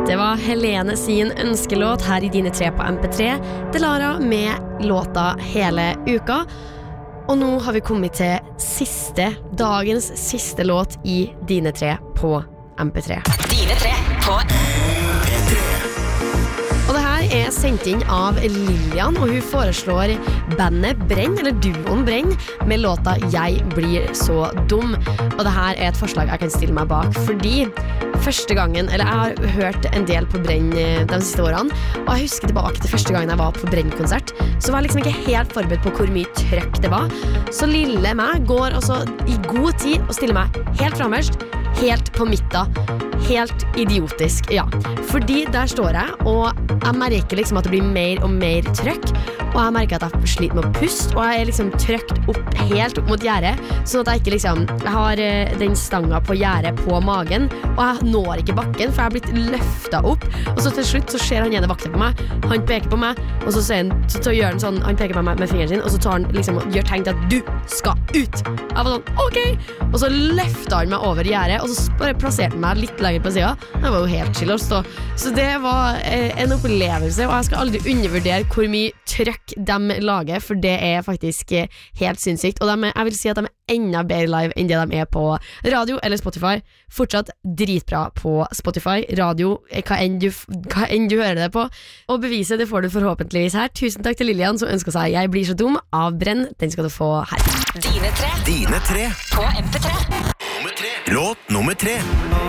Det var Helene sin ønskelåt her i Dine 3 på MP3. Delara med låta Hele uka. Og nå har vi kommet til dagens siste låt i Dine 3 på MP3. Dine 3 på Og det her sendt inn av Lillian, og hun foreslår bandet Brenn, eller duoen Brenn, med låta Jeg blir så dum. Og det her et forslag jeg kan stille meg bak, fordi første gangen, eller jeg har hørt en del på Brenn de siste årene, og jeg husker tilbake til første gangen jeg var på Brenn-konsert, så var jeg liksom ikke helt forberedt på hvor mye trøkk det var. Så lille meg går altså i god tid og stiller meg helt framerst, helt på midten, helt idiotisk, ja. Fordi der står jeg, og jeg merker liksom at det blir mer og mer trøkk, og jeg merker at jeg sliter med å puste, og jeg liksom trøkt opp helt opp mot gjerdet, sånn at jeg ikke liksom, jeg har den stanga på gjerdet på magen, og jeg når ikke bakken, for jeg har blitt løftet opp, og så til slutt så ser han ene vakten på meg, han peker på meg, og så gjør han sånn, han peker på meg med fingeren sin, og så tar han liksom, gjør tegn til at du skal ut. Jeg var sånn, ok, og så løftet han meg over gjerdet, og så bare plasserte han meg litt lenger på siden. Det var jo helt chill å stå. Så det var en opplevelse, og jeg skal aldri undervurdere hvor mye trøkk de lager, for det faktisk helt sinnssykt. Og jeg vil si at de enda bedre live enn det de på radio eller Spotify. Fortsatt dritbra på Spotify, radio, hva enn du hører det på. Og beviset, det får du forhåpentligvis her. Tusen takk til Lillian som ønsker seg Jeg blir så dum av Brenn. Den skal du få her. Dine 3 Dine 3 på MP3. Låt nummer 3